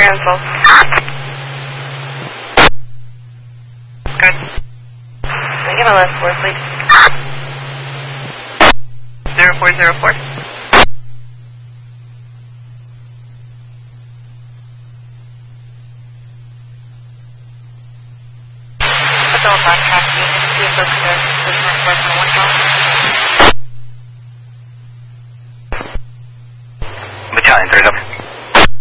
info. Good. Can I get my last four, please? 0404. That's all about traffic. See if it's the 1 call.